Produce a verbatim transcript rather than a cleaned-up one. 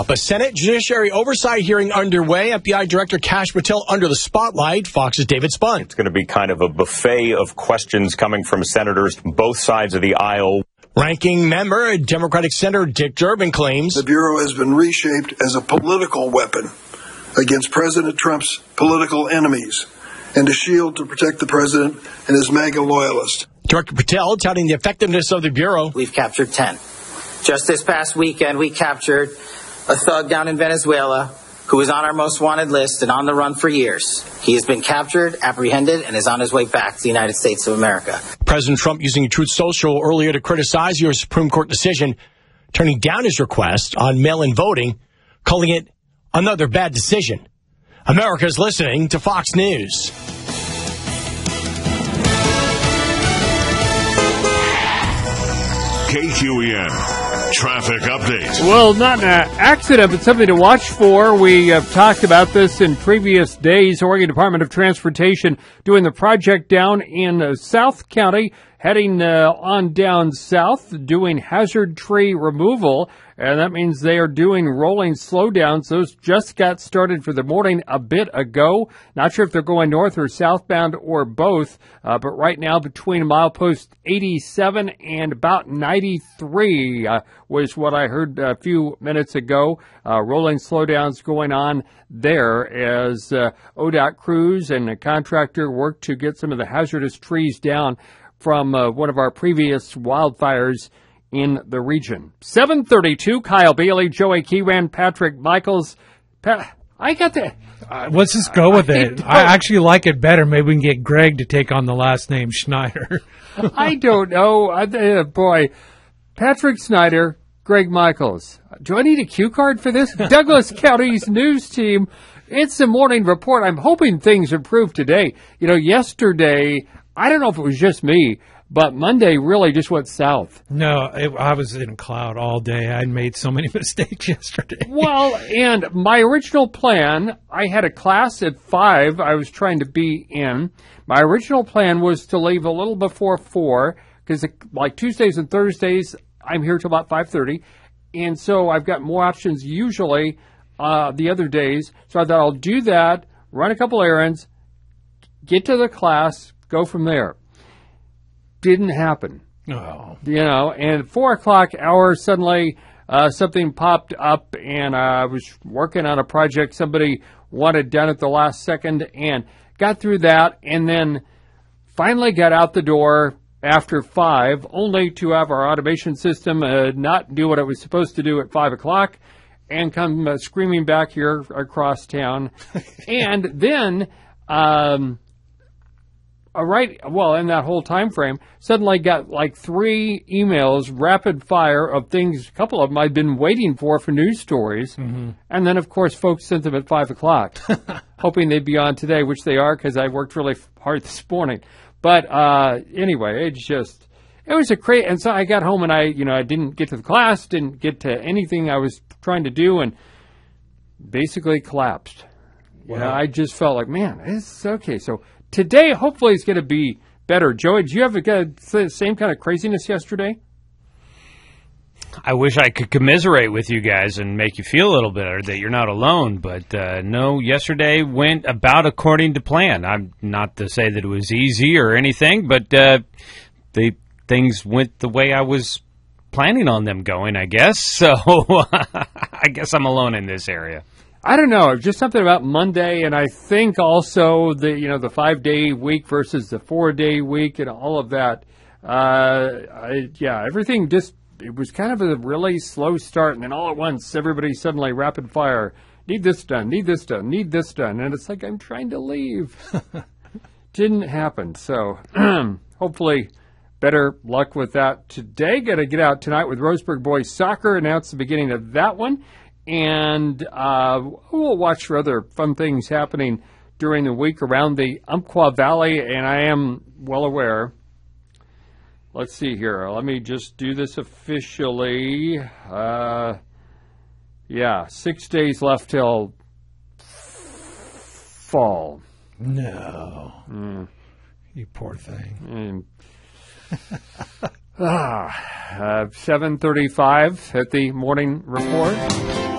up. A Senate Judiciary Oversight hearing underway. F B I Director Kash Patel under the spotlight. Fox's David Spun. It's going to be kind of a buffet of questions coming from senators from both sides of the aisle. Ranking member, Democratic Senator Dick Durbin claims the Bureau has been reshaped as a political weapon against President Trump's political enemies and a shield to protect the president and his MAGA loyalists. Director Patel touting the effectiveness of the Bureau. We've captured ten. Just this past weekend, we captured a thug down in Venezuela who is on our most wanted list and on the run for years. He has been captured, apprehended, and is on his way back to the United States of America. President Trump using Truth Social earlier to criticize your Supreme Court decision, turning down his request on mail-in voting, calling it another bad decision. America's listening to Fox News. K Q E N traffic update. Well, not an accident, but something to watch for. We have talked about this in previous days. Oregon Department of Transportation doing the project down in uh, South County, heading uh, on down south, doing hazard tree removal. And that means they are doing rolling slowdowns. Those just got started for the morning a bit ago. Not sure if they're going north or southbound or both. Uh, but right now between milepost eighty-seven and about ninety-three uh, was what I heard a few minutes ago. Uh, rolling slowdowns going on there as uh, O D O T crews and a contractor work to get some of the hazardous trees down from uh, one of our previous wildfires in the region. seven thirty-two, Kyle Bailey, Joey Keyran, Patrick Michaels. Pa- I got that. Uh, let's just go with I it. I actually like it better. Maybe we can get Greg to take on the last name Schneider. I don't know. I, uh, boy, Patrick Snyder, Greg Michaels. Do I need a cue card for this? Douglas County's news team. It's the morning report. I'm hoping things improve today. You know, yesterday, I don't know if it was just me, but Monday really just went south. No, it, I was in a cloud all day. I made so many mistakes yesterday. Well, and my original plan, I had a class at five I was trying to be in. My original plan was to leave a little before four, because like Tuesdays and Thursdays, I'm here till about five thirty. And so I've got more options usually uh, the other days. So I thought I'll do that, run a couple errands, get to the class, go from there. Didn't happen. Oh. You know, and four o'clock hour, suddenly uh, something popped up, and uh, I was working on a project somebody wanted done at the last second, and got through that, and then finally got out the door after five, only to have our automation system uh, not do what it was supposed to do at five o'clock, and come uh, screaming back here across town. And then... Um, Uh, right, well, in that whole time frame, suddenly got like three emails, rapid fire, of things, a couple of them I'd been waiting for for news stories. Mm-hmm. And then, of course, folks sent them at five o'clock, hoping they'd be on today, which they are, because I worked really hard this morning. But uh, anyway, it's just, it was a crazy, and so I got home and I, you know, I didn't get to the class, didn't get to anything I was trying to do, and basically collapsed. Wow. You know, I just felt like, man, it's okay. So today, hopefully, it's going to be better. Joey, did you have the same kind of craziness yesterday? I wish I could commiserate with you guys and make you feel a little better that you're not alone. But, uh, no, yesterday went about according to plan. I'm not to say that it was easy or anything, but uh, the things went the way I was planning on them going, I guess. So I guess I'm alone in this area. I don't know, just something about Monday, and I think also the you know the five day week versus the four day week and all of that. Uh, I, yeah, everything just it was kind of a really slow start, and then all at once everybody suddenly rapid fire. Need this done, need this done, need this done, and it's like I'm trying to leave. Didn't happen. So hopefully better luck with that today. Got to get out tonight with Roseburg boys soccer. Announce the beginning of that one. And uh, we'll watch for other fun things happening during the week around the Umpqua Valley. And I am well aware. Let's see here. Let me just do this officially. Uh, yeah, six days left till fall. No. Mm. You poor thing. Mm. ah, uh, seven thirty-five at the morning report.